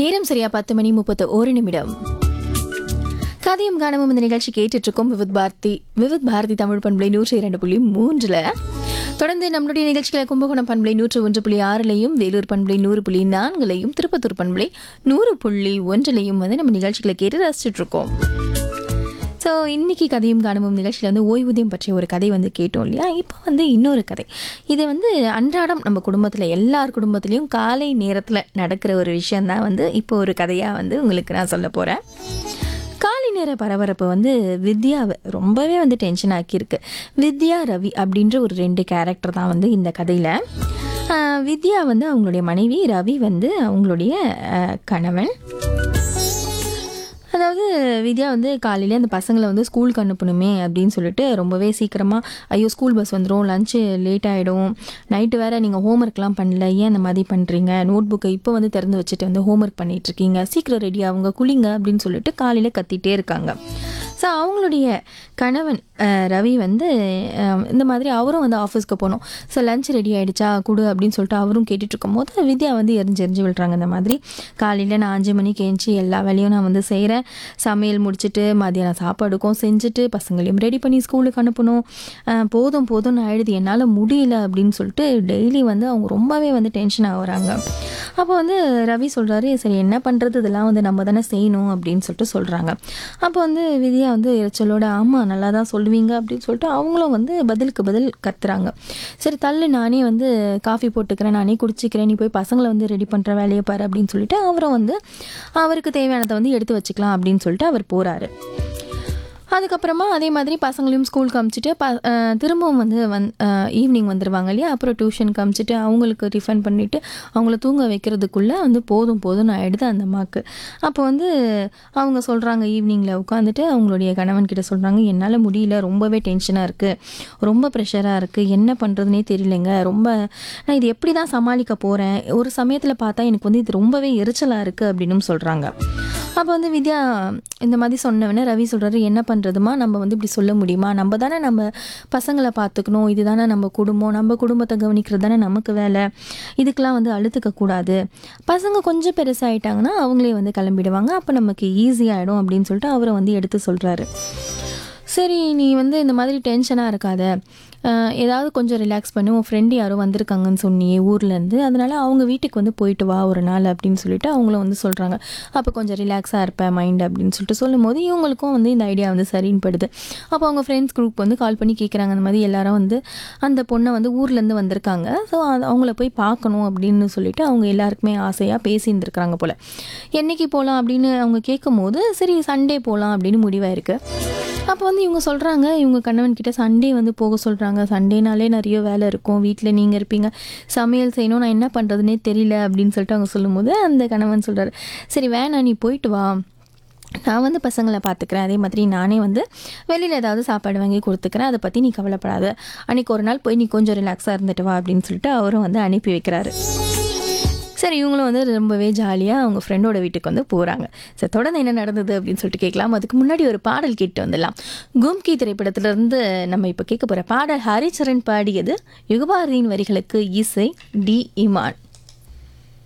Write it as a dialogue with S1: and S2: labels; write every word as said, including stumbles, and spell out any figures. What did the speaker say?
S1: நேரம் சரியா பத்து மணி முப்பத்து ஒரு நிமிடம். கதையும் காணவும் இந்த நிகழ்ச்சி கேட்டுட்டு இருக்கோம். விவித் பாரதி விவித் பாரதி தமிழ் பண்பலை நூற்றி இரண்டு புள்ளி மூன்றுல தொடர்ந்து நம்மளுடைய நிகழ்ச்சிகளை கும்பகோணம் பண்பலை நூற்று ஒன்று புள்ளி ஆறுலையும், வேலூர் பண்பலை நூறு புள்ளி நான்குலையும், திருப்பத்தூர் பண்பலை நூறு புள்ளி ஒன்றுலையும் வந்து நம்ம நிகழ்ச்சிகளை கேட்டு ரசிச்சுட்டு இருக்கோம். ஸோ இன்றைக்கி கதையும் காணவும் நிகழ்ச்சியில் வந்து ஓய்வூதியம் பற்றிய ஒரு கதை வந்து கேட்டோம் இல்லையா? இப்போ வந்து இன்னொரு கதை. இது வந்து அன்றாடம் நம்ம குடும்பத்தில் எல்லார் குடும்பத்துலேயும் காலை நேரத்தில் நடக்கிற ஒரு விஷயந்தான் வந்து இப்போ ஒரு கதையாக வந்து உங்களுக்கு நான் சொல்ல போகிறேன். காலை நேர பரபரப்பு வந்து வித்யாவை ரொம்பவே வந்து டென்ஷன் ஆக்கியிருக்கு. வித்யா, ரவி அப்படின்ற ஒரு ரெண்டு கேரக்டர் தான் வந்து இந்த கதையில். வித்யா வந்து அவங்களுடைய மனைவி, ரவி வந்து அவங்களுடைய கணவன். அதாவது வித்யா வந்து காலையிலே அந்த பசங்களை வந்து ஸ்கூலுக்கு அனுப்பணுமே அப்படின்னு சொல்லிட்டு ரொம்பவே சீக்கிரமாக, ஐயோ ஸ்கூல் பஸ் வந்துடும், லஞ்சு லேட் ஆகிடும், நைட்டு வேறு நீங்கள் ஹோம்ஒர்க்லாம் பண்ணல, ஏன் அந்த மாதிரி பண்ணுறீங்க, நோட் புக்கை இப்போ வந்து திறந்து வச்சுட்டு வந்து ஹோம்ஒர்க் பண்ணிகிட்ருக்கீங்க, சீக்கிரம் ரெடி ஆகுங்க, குளிங்க அப்படின்னு சொல்லிட்டு காலையில் கத்திகிட்டே இருக்காங்க. ஸோ அவங்களுடைய கணவன் ரவி வந்து இந்த மாதிரி அவரும் வந்து ஆஃபீஸ்க்கு போகணும். ஸோ லஞ்ச் ரெடி ஆகிடுச்சா கொடு அப்படின்னு சொல்லிட்டு அவரும் கேட்டுட்டு இருக்கும் போது வித்யா வந்து எரிஞ்சு எரிஞ்சு விழுறாங்க. இந்த மாதிரி காலையில் நான் அஞ்சு மணிக்கு எழுந்துச்சி எல்லா வேலையும் நான் வந்து செய்கிறேன், சமையல் முடிச்சுட்டு மதியானம் சாப்பாடுக்கும் செஞ்சுட்டு பசங்களையும் ரெடி பண்ணி ஸ்கூலுக்கு அனுப்பணும், போதும் போதும் நான் ஆயிடுது, என்னால் முடியல அப்படின்னு சொல்லிட்டு டெய்லி வந்து அவங்க ரொம்பவே வந்து டென்ஷன் ஆகுறாங்க. அப்போ வந்து ரவி சொல்கிறாரு, சரி என்ன பண்ணுறது, இதெல்லாம் வந்து நம்ம தானே செய்யணும் அப்படின்னு சொல்லிட்டு சொல்கிறாங்க. அப்போ வந்து வித்யா வந்து எரிச்சலோட, ஆமாம் நல்லா தான் சொல்லுவீங்க அப்படின்னு சொல்லிட்டு அவங்களும் வந்து பதிலுக்கு பதில் கத்துறாங்க. சரி தள்ளு, நானே வந்து காஃபி போட்டுக்கிறேன், நானே குடிச்சிக்கிறேன், நீ போய் பசங்களை வந்து ரெடி பண்ணுற வேலையை பாரு அப்படின்னு சொல்லிட்டு அவரும் வந்து அவருக்கு தேவையானதை வந்து எடுத்து வச்சுக்கலாம் அப்படின்னு சொல்லிட்டு அவர் போகிறாரு. அதுக்கப்புறமா அதே மாதிரி பசங்களையும் ஸ்கூலுக்கு அமுச்சிட்டு ப திரும்பவும் வந்து வந் ஈவினிங் வந்துடுவாங்க இல்லையா? அப்புறம் டியூஷனுக்கு அமுச்சிட்டு அவங்களுக்கு டிஃபன் பண்ணிவிட்டு அவங்கள தூங்க வைக்கிறதுக்குள்ளே வந்து போதும் போதும் நான் எடுத்து அந்த அம்மாவுக்கு. அப்போ வந்து அவங்க சொல்கிறாங்க, ஈவினிங்கில் உட்காந்துட்டு அவங்களுடைய கணவன்கிட்ட சொல்கிறாங்க, என்னால் முடியல, ரொம்பவே டென்ஷனாக இருக்குது, ரொம்ப ப்ரெஷராக இருக்குது, என்ன பண்ணுறதுனே தெரியலைங்க, ரொம்ப நான் இது எப்படி தான் சமாளிக்க போகிறேன், ஒரு சமயத்தில் பார்த்தா எனக்கு வந்து இது ரொம்பவே எரிச்சலாக இருக்குது அப்படின்னு சொல்கிறாங்க. அப்போ வந்து வித்யா இந்த மாதிரி சொன்னவொடனே ரவி சொல்கிறாரு, என்ன பண்ணுறதுமா, நம்ம வந்து இப்படி சொல்ல முடியுமா, நம்ம தானே நம்ம பசங்களை பார்த்துக்கணும், இது தானே நம்ம குடும்பம், நம்ம குடும்பத்தை கவனிக்கிறது தானே நமக்கு வேலை, இதுக்கெலாம் வந்து அழுத்துக்கக்கூடாது, பசங்க கொஞ்சம் பெருசாகிட்டாங்கன்னா அவங்களே வந்து கிளம்பிடுவாங்க, அப்போ நமக்கு ஈஸியாகிடும் அப்படின்னு சொல்லிட்டு அவரை வந்து எடுத்து சொல்கிறாரு. சரி நீ வந்து இந்த மாதிரி டென்ஷனாக இருக்காத, ஏதாவது கொஞ்சம் ரிலாக்ஸ் பண்ணி, உன் ஃப்ரெண்டு யாரோ வந்திருக்காங்கன்னு சொன்னியே ஊர்லேருந்து, அதனால் அவங்க வீட்டுக்கு வந்து போயிட்டு வா ஒரு நாள் அப்படின்னு சொல்லிட்டு அவங்களும் வந்து சொல்கிறாங்க. அப்போ கொஞ்சம் ரிலாக்ஸாக இருப்பேன் மைண்ட் அப்படின்னு சொல்லிட்டு சொல்லும் போது இவங்களுக்கும் வந்து இந்த ஐடியா வந்து சரின்னு படுது. அப்போ அவங்க ஃப்ரெண்ட்ஸ் குரூப் வந்து கால் பண்ணி கேட்குறாங்க, அந்த மாதிரி எல்லாரும் வந்து அந்த பொண்ணை வந்து ஊர்லேருந்து வந்திருக்காங்க, ஸோ அது அவங்கள போய் பார்க்கணும் அப்படின்னு சொல்லிட்டு அவங்க எல்லாருக்குமே ஆசையாக பேசியிருந்துருக்காங்க போல். என்றைக்கு போகலாம் அப்படின்னு அவங்க கேட்கும் போது சரி சண்டே போகலாம் அப்படின்னு முடிவாயிருக்கு. அப்போ வந்து இவங்க சொல்கிறாங்க, இவங்க கணவன் கிட்ட சண்டே வந்து போக சொல்கிறாங்க. சண்டேனாலே நிறைய வேலை இருக்கும், வீட்டில் நீங்கள் இருப்பீங்க, சமையல் செய்யணும், நான் என்ன பண்ணுறதுனே தெரியல அப்படின்னு சொல்லிட்டு அவங்க சொல்லும்போது அந்த கணவன் சொல்கிறாரு, சரி வேணாம் நீ போயிட்டு வா, நான் வந்து பசங்களை பார்த்துக்கிறேன், அதே மாதிரி நானே வந்து வெளியில் ஏதாவது சாப்பாடு வாங்கி கொடுத்துக்கிறேன், அதை பற்றி நீ கவலைப்படாத, அன்றைக்கி ஒரு நாள் போய் நீ கொஞ்சம் ரிலாக்ஸாக இருந்துட்டு வா அப்படின்னு சொல்லிட்டு அவரும் வந்து அனுப்பி வைக்கிறாரு. சரி இவங்களும் வந்து ரொம்பவே ஜாலியாக அவங்க ஃப்ரெண்டோட வீட்டுக்கு வந்து போகிறாங்க. சரி தொடர்ந்து என்ன நடந்தது அப்படின்னு சொல்லிட்டு கேட்கலாம். அதுக்கு முன்னாடி ஒரு பாடல் கேட்டு வந்துடலாம். கும்கி திரைப்படத்திலிருந்து நம்ம இப்போ கேட்க போகிற பாடல் ஹரிச்சரன் பாடியது, யுகபாரதியின் வரிகளுக்கு இசை டி இமான்.